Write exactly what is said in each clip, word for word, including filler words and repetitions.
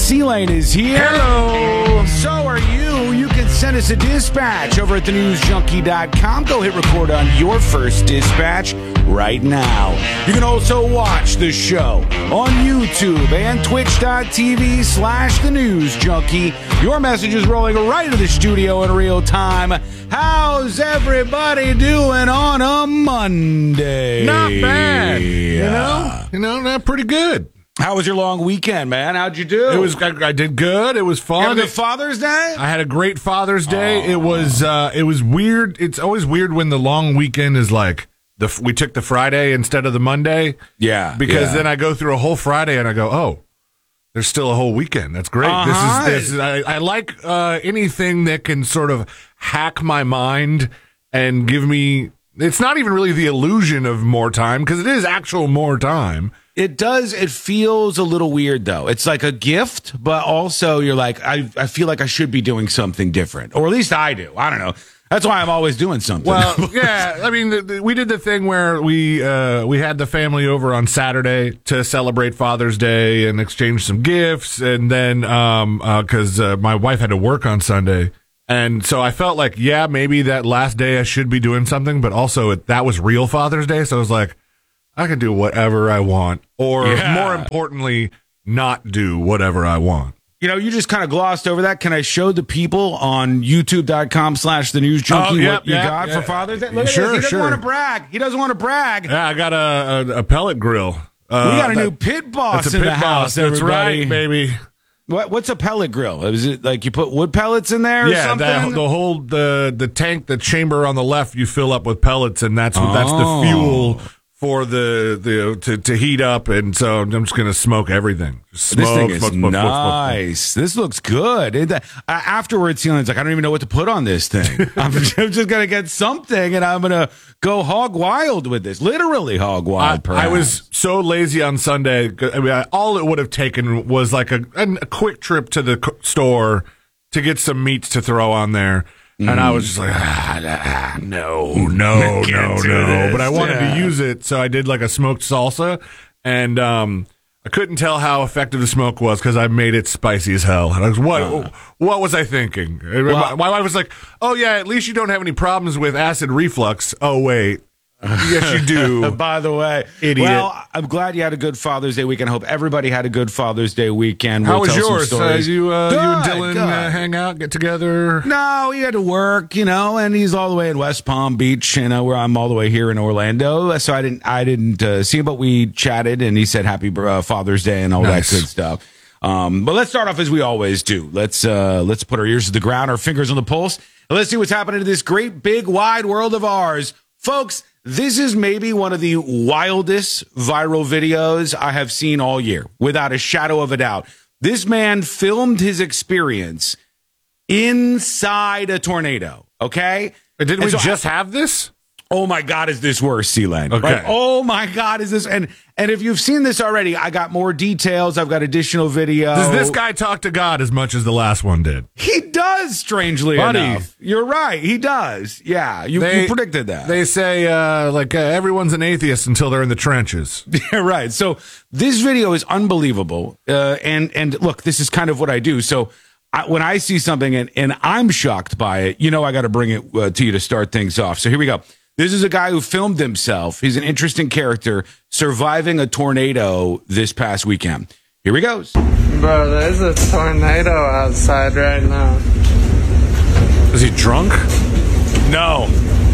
C-Lane is here. Hello. So are you. You can send us a dispatch over at the news junkie dot com. Go hit record on your first dispatch right now. You can also watch the show on YouTube and twitch.tv slash the news junkie. Your message is rolling right into the studio in real time. How's everybody doing on a Monday? Not bad. You know, you know, not pretty good. How was your long weekend, man? How'd you do? It was. I, I did good. It was fun. You have a good Father's Day? I had a great Father's Day. Oh. It was. Uh, it was weird. It's always weird when the long weekend is like the. We took the Friday instead of the Monday. Yeah, because yeah. then I go through a whole Friday and I go, oh, there's still a whole weekend. That's great. Uh-huh. This is this. I, I like uh, anything that can sort of hack my mind and give me. It's not even really the illusion of more time because it is actual more time. It does. It feels a little weird, though. It's like a gift, but also you're like, I, I feel like I should be doing something different. Or at least I do. I don't know. That's why I'm always doing something. Well, yeah. I mean, the, the, we did the thing where we uh, we had the family over on Saturday to celebrate Father's Day and exchange some gifts. And then um, uh, because uh, my wife had to work on Sunday. And so I felt like, yeah, maybe that last day I should be doing something. But also it, that was real Father's Day. So I was like, I can do whatever I want, or Yeah. more importantly, not do whatever I want. You know, you just kind of glossed over that. Can I show the people on youtube.com slash the news junkie Oh, yep, what you yep, got yep. for Father's Day? Look at Sure, this. He doesn't sure. want to brag. He doesn't want to brag. Yeah, I got a, a, a pellet grill. Uh, We got a that- new pit boss That's a in pit the house, boss. That's everybody. right, baby. What, what's a pellet grill? Is it like you put wood pellets in there or Yeah, something? that, the whole the the tank, the chamber on the left, you fill up with pellets, and that's Oh. that's the fuel for the the to, to heat up. And so I'm just gonna smoke everything. Just smoke, This thing is smoke, smoke, smoke, smoke, smoke. nice. This looks good. It, uh, afterwards, Ceiling's like, I don't even know what to put on this thing. I'm, I'm just going to get something, and I'm going to go hog wild with this. Literally hog wild, I, perhaps. I was so lazy on Sunday. I mean, I, all it would have taken was like a, a quick trip to the co- store to get some meats to throw on there. And I was just like, ah, ah, no, no, Can't no, do no. this. But I wanted Yeah. to use it, so I did like a smoked salsa. And um, I couldn't tell how effective the smoke was because I made it spicy as hell. And I was, what, Uh. what was I thinking? my, my wife was like, oh, yeah, at least you don't have any problems with acid reflux. Oh, wait. Yes, you do. By the way, Idiot. Well, I'm glad you had a good Father's Day weekend. I hope everybody had a good Father's Day weekend. How We'll was tell some yours? Uh, stories. you, uh, you and Good, Dylan good. uh, hang out, get together? No, he had to work, you know, and he's all the way in West Palm Beach, you know, where I'm all the way here in Orlando. So I didn't, I didn't uh, see him, but we chatted, and he said Happy uh, Father's Day and all Nice. that good stuff. Um, but let's start off as we always do. Let's uh, let's put our ears to the ground, our fingers on the pulse, and let's see what's happening in this great, big, wide world of ours, folks. This is maybe one of the wildest viral videos I have seen all year, without a shadow of a doubt. This man filmed his experience inside a tornado, okay? Didn't And we so just I- have this? Oh my God, is this worse, Sealand? Okay. Like, oh my God, is this? And and if you've seen this already, I got more details. I've got additional video. Does this guy talk to God as much as the last one did? He does, strangely Buddy. enough. You're right. He does. Yeah, you, They- you predicted that. They say uh, like uh, everyone's an atheist until they're in the trenches. Yeah, right. So this video is unbelievable. Uh, and and look, this is kind of what I do. So I, when I see something and, and I'm shocked by it, you know, I got to bring it uh, to you to start things off. So here we go. This is a guy who filmed himself. He's an interesting character surviving a tornado this past weekend. Here he goes. Bro, there's a tornado outside right now. Is he drunk? No.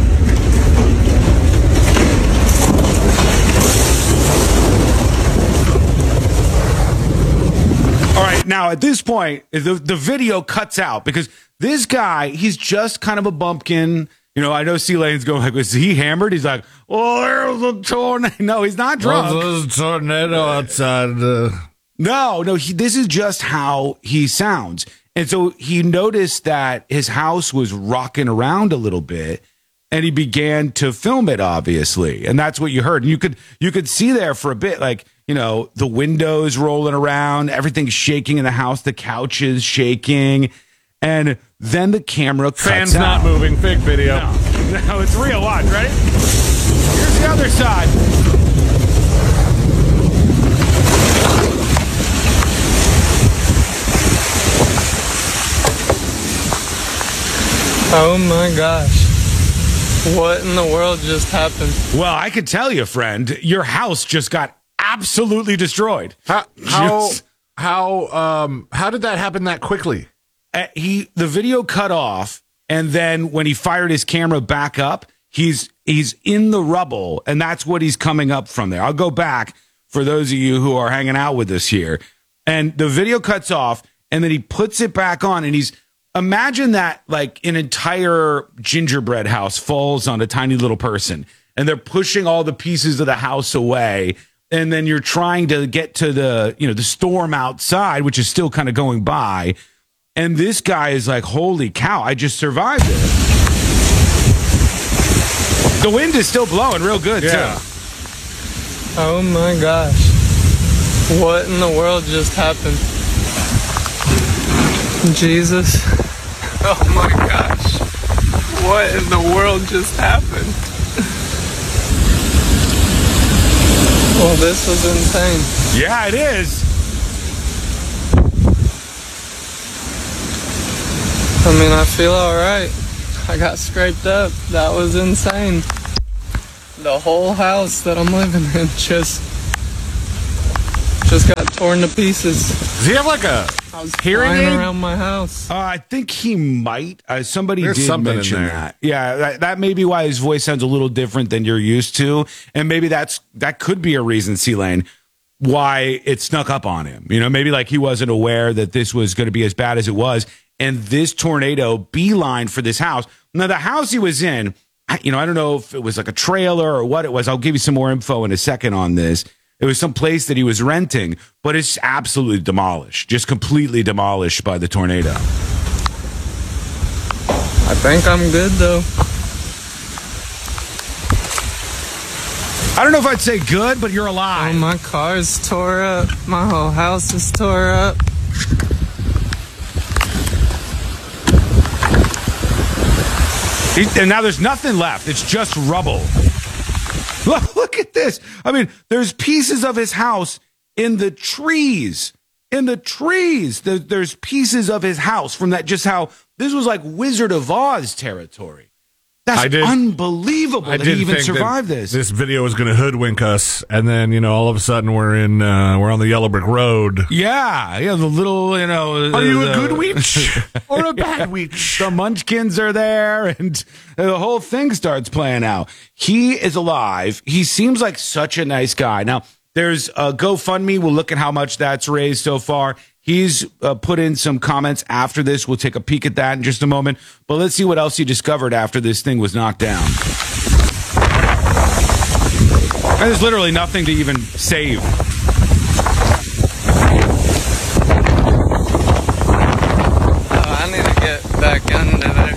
All right, now at this point, the, the video cuts out because this guy, he's just kind of a bumpkin. You know, I know C Lane's going like, was he hammered? He's like, oh, there's a tornado. No, he's not drunk. Oh, there's a tornado outside. Uh... No, no, he, this is just how he sounds. And so he noticed that his house was rocking around a little bit, and he began to film it, obviously. And that's what you heard. And you could you could see there for a bit, like, you know, the windows rolling around, everything's shaking in the house, the couch is shaking, and then the camera cuts Fans not out. moving. Fake video. No, no, it's real. Watch, ready? Here's the other side. Oh my gosh. What in the world just happened? Well, I could tell you, friend, your house just got absolutely destroyed. How how Just- how um how did that happen that quickly? Uh, he the video cut off, and then when he fired his camera back up, he's he's in the rubble, and that's what he's coming up from there. I'll go back for those of you who are hanging out with us here. And the video cuts off, and then he puts it back on, and he's imagine that like an entire gingerbread house falls on a tiny little person, and they're pushing all the pieces of the house away. And then you're trying to get to the, you know, the storm outside, which is still kind of going by. And this guy is like, holy cow, I just survived it. The wind is still blowing real good, Yeah. too. Oh my gosh. What in the world just happened? Jesus. Oh my gosh. What in the world just happened? Well, this was insane. Yeah, it is. I mean, I feel alright. I got scraped up. That was insane. The whole house that I'm living in just just got torn to pieces. Does he have like a I was hearing flying aid? around my house. Uh, I think he might. Uh, somebody There's did something in mention there. that. Yeah, that, that may be why his voice sounds a little different than you're used to, and maybe that's that could be a reason, C-Lane, why it snuck up on him. You know, maybe like he wasn't aware that this was going to be as bad as it was, and this tornado beeline for this house. Now, the house he was in, I- you know, I don't know if it was like a trailer or what it was. I'll give you some more info in a second on this. It was some place that he was renting, but it's absolutely demolished, just completely demolished by the tornado. I think I'm good though. I don't know if I'd say good, but you're Oh, alive. my car's tore up. My whole house is tore up. He- and now there's nothing left. It's just rubble. Look, look at this. I mean, there's pieces of his house in the trees. In the trees. There, there's pieces of his house from that, just how this was like Wizard of Oz territory. That's I did- unbelievable I that did he even think that survived this. This video was going to hoodwink us, and then you know all of a sudden we're in uh, we're on the yellow brick road. Yeah, yeah, the little, you know. Are you the- a good witch or a bad witch? The munchkins are there, and the whole thing starts playing out. He is alive. He seems like such a nice guy. Now, there's a GoFundMe. We'll look at how much that's raised so far. He's uh, put in some comments after this. We'll take a peek at that in just a moment. But let's see what else he discovered after this thing was knocked down. And there's literally nothing to even save. Oh, I need to get back under there.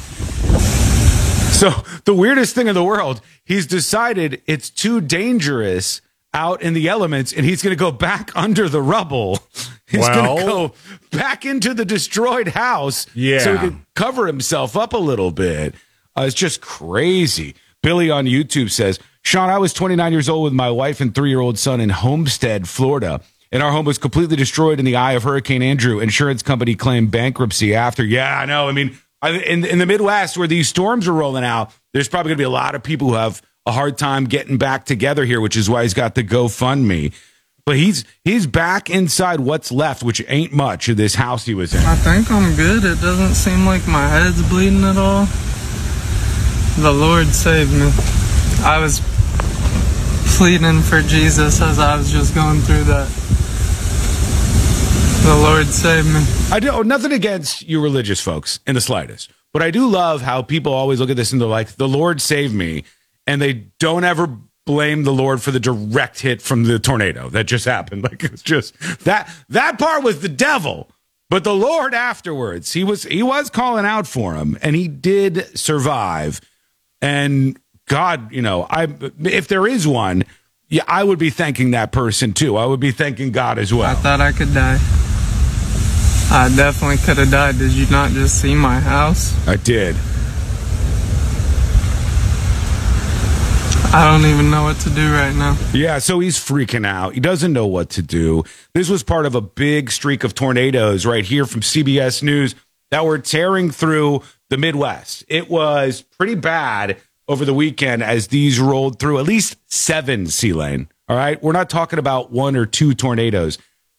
So the weirdest thing in the world, he's decided it's too dangerous out in the elements, and he's going to go back under the rubble. He's Well- going to go back into the destroyed house Yeah. so he can cover himself up a little bit. Uh, it's just crazy. Billy on YouTube says, Sean, I was twenty-nine years old with my wife and three-year-old son in Homestead, Florida, and our home was completely destroyed in the eye of Hurricane Andrew. Insurance company claimed bankruptcy after. Yeah, I know. I mean, I- in, in the Midwest where these storms are rolling out, there's probably going to be a lot of people who have a hard time getting back together here, which is why he's got the GoFundMe. But he's he's back inside what's left, which ain't much of this house he was in. I think I'm good. It doesn't seem like my head's bleeding at all. The Lord saved me. I was pleading for Jesus as I was just going through that. The Lord saved me. I do nothing against you religious folks in the slightest, but I do love how people always look at this and they're like, the Lord saved me, and they don't ever blame the Lord for the direct hit from the tornado that just happened. Like, it's just that that part was the devil, but the Lord afterwards, he was he was calling out for him, and he did survive. And God, you know, I if there is one, yeah, I would be thanking that person too. I would be thanking God as I well. thought I could die. I definitely could have died. Did you not just see my house? I did. I don't even know what to do right now. Yeah, so he's freaking out. He doesn't know what to do. This was part of a big streak of tornadoes right here from C B S News that were tearing through the the Midwest. It was pretty bad over the weekend as these rolled through. At least seven, C-Lane. All right? We're not talking about one or two tornadoes.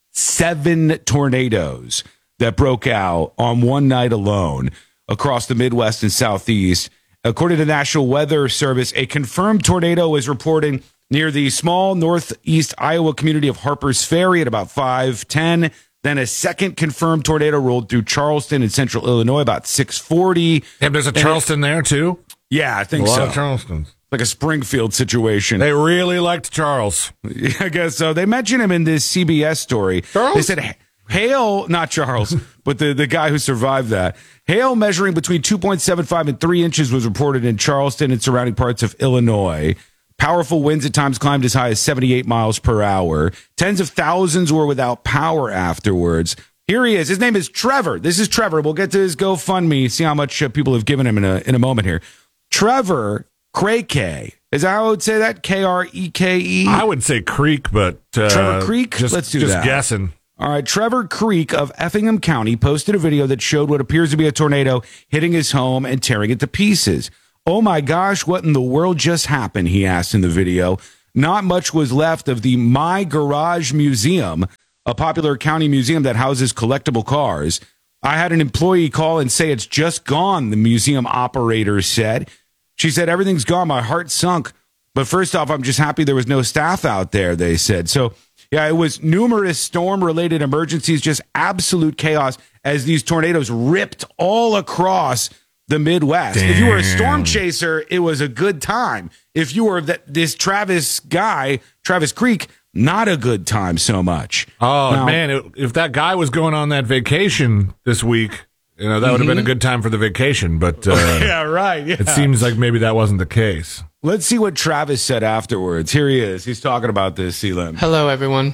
Seven tornadoes that broke out on one night alone across the Midwest and Southeast. According to the National Weather Service, a confirmed tornado is reporting near the small northeast Iowa community of Harper's Ferry at about five ten. Then a second confirmed tornado rolled through Charleston in central Illinois about six forty. Yeah, there's a Charleston there, too? Yeah, I think a lot so. Of Charlestons. Like a Springfield situation. They really liked Charles. Yeah, I guess so. They mention him in this C B S story. Charles? They said, hail, not Charles, but the, the guy who survived that. Hail measuring between two point seven five and three inches was reported in Charleston and surrounding parts of Illinois. Powerful winds at times climbed as high as seventy-eight miles per hour. Tens of thousands were without power afterwards. Here he is. His name is Trevor. This is Trevor. We'll get to his GoFundMe, see how much uh, people have given him in a in a moment here. Trevor Kreke. Is that how I would say that? K R E K E? I would say Creek, but... Uh, Trevor Creek? Just, Let's do just that. Just guessing. All right, Trevor Creek of Effingham County posted a video that showed what appears to be a tornado hitting his home and tearing it to pieces. Oh my gosh, what in the world just happened, he asked in the video. Not much was left of the My Garage Museum, a popular county museum that houses collectible cars. I had an employee call and say it's just gone, the museum operator said. She said, everything's gone. My heart sunk. But first off, I'm just happy there was no staff out there, they said. So, yeah, it was numerous storm-related emergencies, just absolute chaos as these tornadoes ripped all across the Midwest. Damn. If you were a storm chaser, it was a good time. If you were that this Travis guy, Travis Creek, not a good time so much. Oh, Now, man, it, if that guy was going on that vacation this week, you know, that would have been a good time for the vacation. But uh, yeah, right. Yeah. it seems like maybe that wasn't the case. Let's see what Travis said afterwards. Here he is. He's talking about this, Selim. Hello, everyone.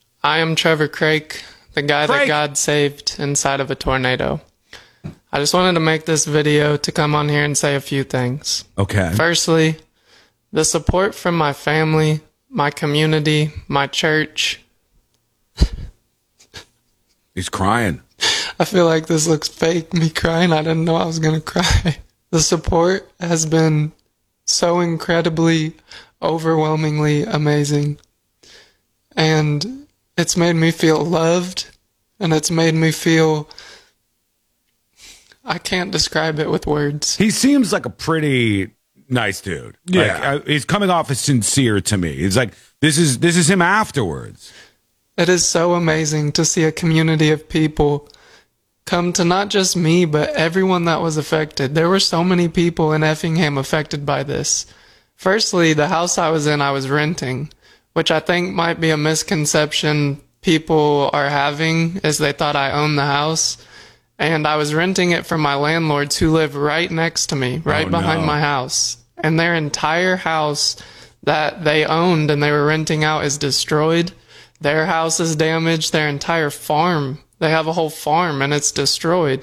I am Trevor Craik, the guy Craik. that God saved inside of a tornado. I just wanted to make this video to come on here and say a few things. Okay. Firstly, the support from my family, my community, my church. He's crying. I feel like this looks fake, me crying. I didn't know I was going to cry. The support has been so incredibly, overwhelmingly amazing. And it's made me feel loved, and it's made me feel... I can't describe it with words. He seems like a pretty nice dude. Yeah. Like, uh, he's coming off as sincere to me. He's like, this is this is him afterwards. It is so amazing to see a community of people come to not just me, but everyone that was affected. There were so many people in Effingham affected by this. Firstly, the house I was in, I was renting, which I think might be a misconception people are having, is they thought I owned the house. And I was renting it from my landlords who live right next to me, right Oh, behind no. my house. And their entire house that they owned and they were renting out is destroyed. Their house is damaged. Their entire farm, they have a whole farm and it's destroyed.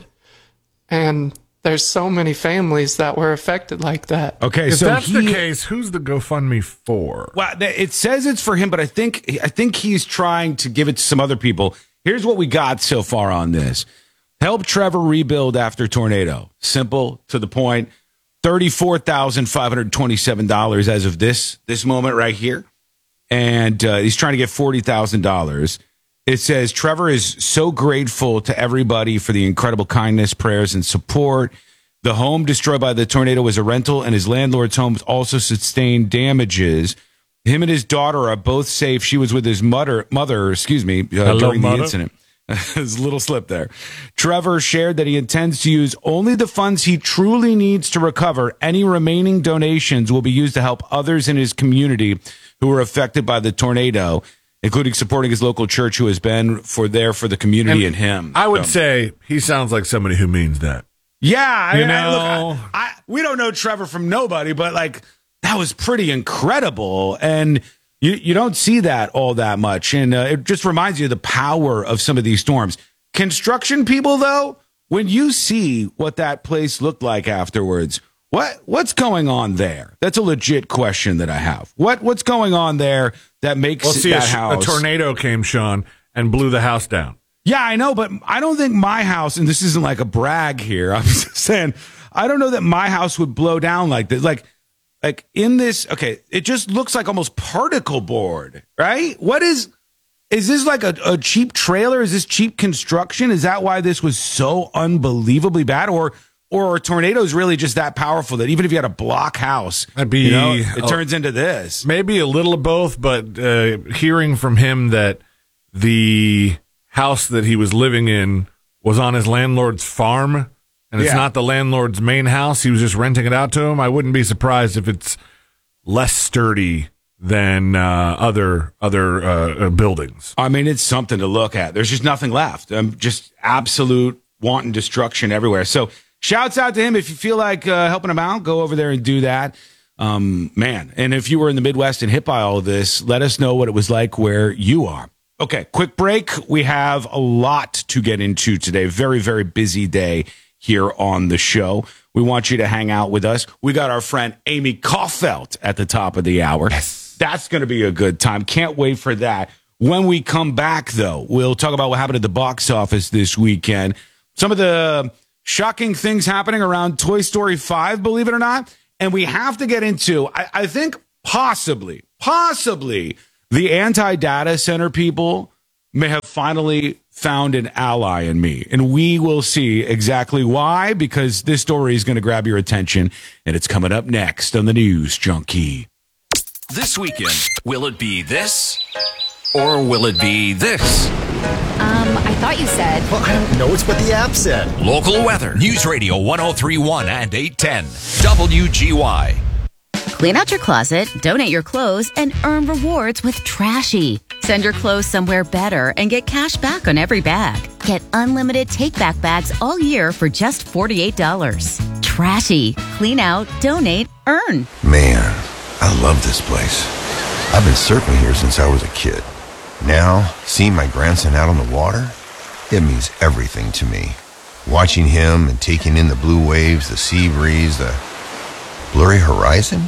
And there's so many families that were affected like that. Okay, If so that's he, the case, who's the GoFundMe for? well, th- it says it's for him, but I think I think he's trying to give it to some other people. Here's what we got so far on this. Help Trevor rebuild after tornado. Simple, to the point. thirty-four thousand five hundred twenty-seven dollars as of this this moment right here. And uh, he's trying to get forty thousand dollars. It says, Trevor is so grateful to everybody for the incredible kindness, prayers, and support. The home destroyed by the tornado was a rental, and his landlord's home also sustained damages. Him and his daughter are both safe. She was with his mother, mother excuse me, uh, Hello, during mother. the incident. There's a little slip there. Trevor shared that he intends to use only the funds he truly needs to recover. Any remaining donations will be used to help others in his community who were affected by the tornado, including supporting his local church who has been for there for the community and, him. I would So- say he sounds like somebody who means that. Yeah, I, You I- know- look, I, I, we don't know Trevor from nobody, but like that was pretty incredible, and you you don't see that all that much, and uh, it just reminds you of the power of some of these storms. Construction people, though, when you see what that place looked like afterwards, what what's going on there? That's a legit question that I have. What what's going on there that makes Well, see, that a, sh- a house? tornado came, Sean, and blew the house down. Yeah, I know, but I don't think my house, and this isn't like a brag here, I'm just saying, I don't know that my house would blow down like this. Like, like in this, okay, it just looks like almost particle board, right? What is, is this like a, a cheap trailer? Is this cheap construction? Is that why this was so unbelievably bad? Or, or are tornadoes really just that powerful that even if you had a block house, That'd be, you know, it uh, turns into this? Maybe a little of both, but uh, hearing from him that the house that he was living in was on his landlord's farm, and it's Yeah. not the landlord's main house. He was just renting it out to him. I wouldn't be surprised if it's less sturdy than uh, other other uh, uh, buildings. I mean, it's something to look at. There's just nothing left. Um, just absolute wanton destruction everywhere. So shouts out to him. If you feel like uh, helping him out, go over there and do that. Um, man, and if you were in the Midwest and hit by all of this, let us know what it was like where you are. Okay, quick break. We have a lot to get into today. Very, very busy day here on the show. We want you to hang out with us. We got our friend Amy Kaufelt at the top of the hour. Yes. That's going to be a good time. Can't wait for that. When we come back, though, we'll talk about what happened at the box office this weekend. Some of the shocking things happening around Toy Story five, believe it or not. And we have to get into, I, I think, possibly, possibly, the anti-data center people may have finally found an ally in me. And we will see exactly why, because this story is going to grab your attention, and it's coming up next on the News Junkie. This weekend, will it be this or will it be this? Um, I thought you said. Well, I don't know. It's what the app said. Local weather. News Radio one oh three point one and eight ten. W G Y. Clean out your closet, donate your clothes, and earn rewards with Trashy. Send your clothes somewhere better and get cash back on every bag. Get unlimited take-back bags all year for just forty-eight dollars. Trashy. Clean out, donate, earn. Man, I love this place. I've been surfing here since I was a kid. Now, seeing my grandson out on the water, it means everything to me. Watching him and taking in the blue waves, the sea breeze, the blurry horizon.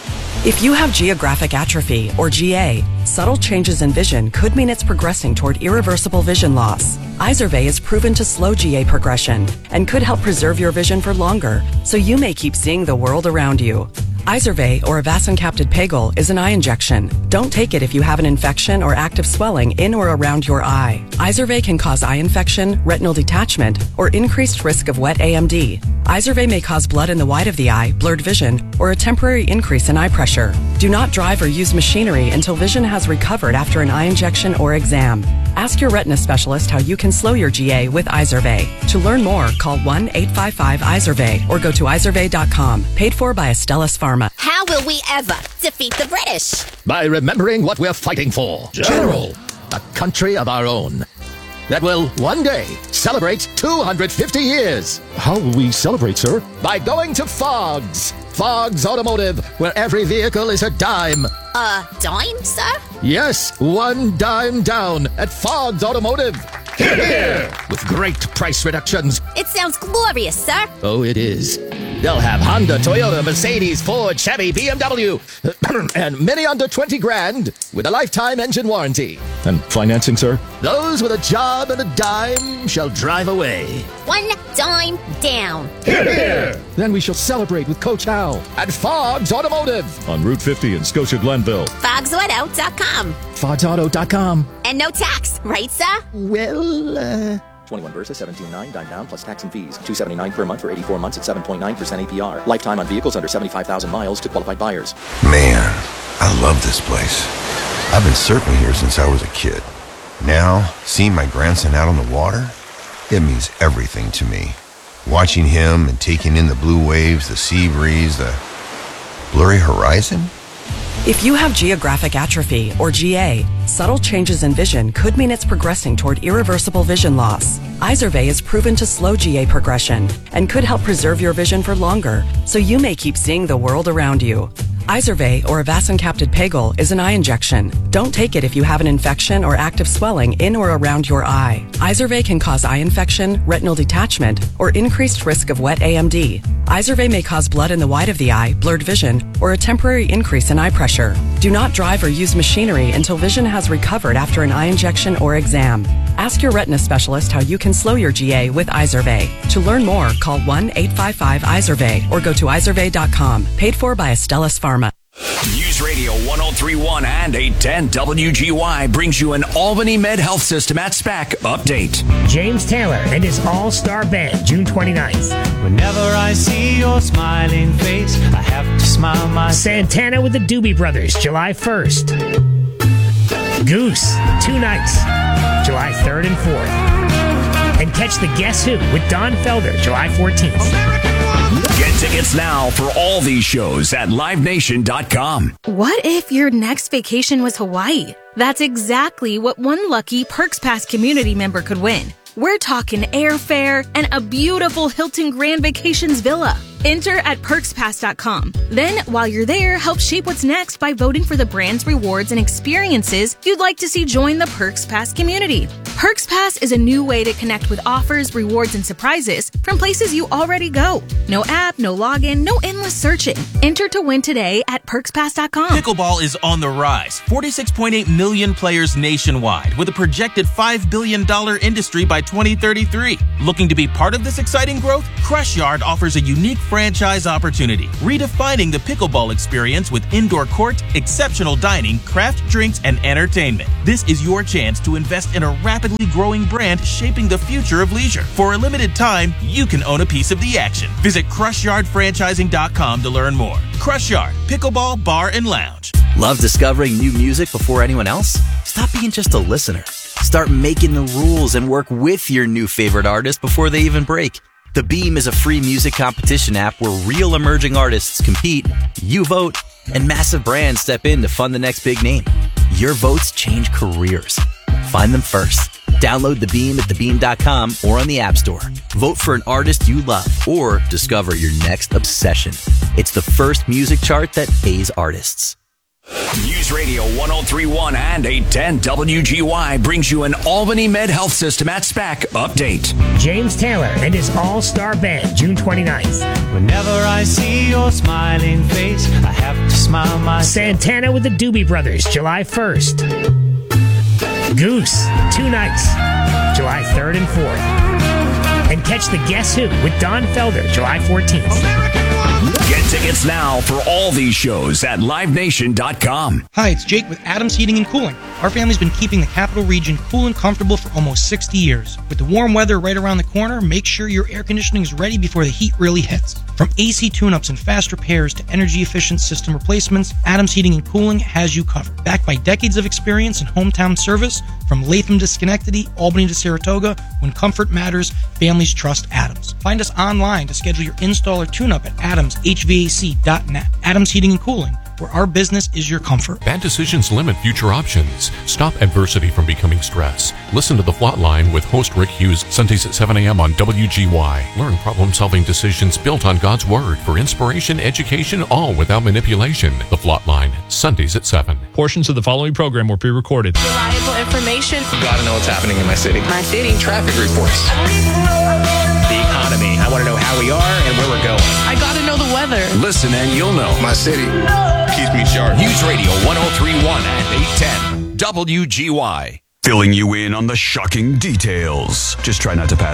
If you have geographic atrophy, or G A, subtle changes in vision could mean it's progressing toward irreversible vision loss. Izervay is proven to slow G A progression and could help preserve your vision for longer, so you may keep seeing the world around you. Izervay, or avacincaptad pegol, is an eye injection. Don't take it if you have an infection or active swelling in or around your eye. Izervay can cause eye infection, retinal detachment, or increased risk of wet A M D. Izervay may cause blood in the white of the eye, blurred vision, or a temporary increase in eye pressure. Do not drive or use machinery until vision has recovered after an eye injection or exam. Ask your retina specialist how you can slow your G A with Izervay. To learn more, call one eight five five Izervay or go to izervay dot com. Paid for by Astellas Pharma. How will we ever defeat the British? By remembering what we're fighting for. General. A country of our own. That will one day celebrate two hundred fifty years. How will we celebrate, sir? By going to Fogg's. Fogg's Automotive, where every vehicle is a dime. A dime, sir? Yes, one dime down at Fogg's Automotive. Here, here. With great price reductions. It sounds glorious, sir. Oh, it is. They'll have Honda, Toyota, Mercedes, Ford, Chevy, B M W, and many under twenty grand with a lifetime engine warranty. And financing, sir? Those with a job and a dime shall drive away. One dime down. Here, here. Then we shall celebrate with Coach Hal. At Fogg's Automotive. On Route fifty in Scotia Glenville. Fogs Auto dot com. Fogs Auto dot com. And no tax, right, sir? Well, uh... twenty-one Versa, seventeen nine, dime down plus tax and fees. two seventy-nine per month for eighty-four months at seven point nine percent A P R. Lifetime on vehicles under seventy-five thousand miles to qualified buyers. Man, I love this place. I've been surfing here since I was a kid. Now, seeing my grandson out on the water, it means everything to me. Watching him and taking in the blue waves, the sea breeze, the blurry horizon. If you have geographic atrophy, or G A, subtle changes in vision could mean it's progressing toward irreversible vision loss. Izervay is proven to slow G A progression and could help preserve your vision for longer, so you may keep seeing the world around you. Izervay, or avacincaptad pegol, is an eye injection. Don't take it if you have an infection or active swelling in or around your eye. Izervay can cause eye infection, retinal detachment, or increased risk of wet A M D. Izervay may cause blood in the white of the eye, blurred vision, or a temporary increase in eye pressure. Do not drive or use machinery until vision has recovered after an eye injection or exam. Ask your retina specialist how you can slow your G A with Izervay. To learn more, call one eight five five Izervay or go to izervay dot com. Paid for by Astellas Pharma. News Radio one oh three point one and eight ten W G Y brings you an Albany Med Health System at SPAC update. James Taylor and his all-star band, June twenty-ninth. Whenever I see your smiling face, I have to smile myself. Santana with the Doobie Brothers, July first. Goose, two nights, July third and fourth. And catch the Guess Who with Don Felder, July fourteenth. Get tickets now for all these shows at live nation dot com. What if your next vacation was Hawaii? That's exactly what one lucky Perks Pass community member could win. We're talking airfare and a beautiful Hilton Grand Vacations villa. Enter at perks pass dot com. Then, while you're there, help shape what's next by voting for the brands, rewards, and experiences you'd like to see join the Perks Pass community. Perks Pass is a new way to connect with offers, rewards, and surprises from places you already go. No app, no login, no endless searching. Enter to win today at perks pass dot com. Pickleball is on the rise. forty-six point eight million players nationwide with a projected five billion dollars industry by twenty thirty-three. Looking to be part of this exciting growth? Crush Yard offers a unique franchise opportunity, redefining the pickleball experience with indoor court, exceptional dining, craft drinks, and entertainment. This is your chance to invest in a rapidly growing brand shaping the future of leisure. For a limited time, you can own a piece of the action. Visit crush yard franchising dot com to learn more. Crush Yard, Pickleball Bar and Lounge. Love discovering new music before anyone else? Stop being just a listener. Start making the rules and work with your new favorite artist before they even break. The Beam is a free music competition app where real emerging artists compete, you vote, and massive brands step in to fund the next big name. Your votes change careers. Find them first. Download The Beam at the beam dot com or on the App Store. Vote for an artist you love or discover your next obsession. It's the first music chart that pays artists. News Radio one oh three point one and eight ten W G Y brings you an Albany Med Health System at SPAC update. James Taylor and his all-star band, June twenty-ninth. Whenever I see your smiling face, I have to smile myself. Santana with the Doobie Brothers, July first. Goose, two nights, July third and fourth. And catch the Guess Who with Don Felder, July fourteenth. Get tickets now for all these shows at live nation dot com. Hi, it's Jake with Adams Heating and Cooling. Our family's been keeping the capital region cool and comfortable for almost sixty years. With the warm weather right around the corner, make sure your air conditioning is ready before the heat really hits. From A C tune-ups and fast repairs to energy-efficient system replacements, Adams Heating and Cooling has you covered. Backed by decades of experience in hometown service, from Latham to Schenectady, Albany to Saratoga, when comfort matters, families trust Adams. Find us online to schedule your install or tune-up at adams h v a c dot net. Adams Heating and Cooling, where our business is your comfort. Bad decisions limit future options. Stop adversity from becoming stress. Listen to The Flot Line with host Rick Hughes, Sundays at seven a.m. on W G Y. Learn problem-solving decisions built on God's Word for inspiration, education, all without manipulation. The Flot Line, Sundays at seven. Portions of the following program were pre-recorded. Reliable information. Gotta know what's happening in my city. My city. Traffic reports. The economy. I want to know how we are and where we're going. I gotta know the weather. Listen and you'll know. My city keeps me sharp. News Radio one oh three point one and eight ten W G Y. Filling you in on the shocking details. Just try not to pass